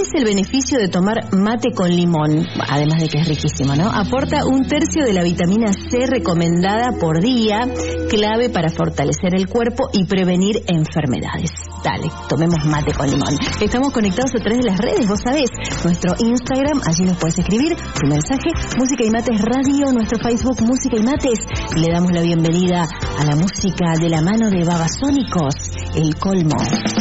es el beneficio de tomar mate con limón? Además de que es riquísimo, ¿no? Aporta 1/3 de la vitamina C recomendada por día, clave para fortalecer el cuerpo y prevenir enfermedades. Dale, tomemos mate con limón. Estamos conectados a través de las redes, vos sabés. Nuestro Instagram, allí nos puedes escribir tu mensaje. Música y Mates Radio, nuestro Facebook Música y Mates. Le damos la bienvenida a la música de la mano de Babasónicos, El Colmo.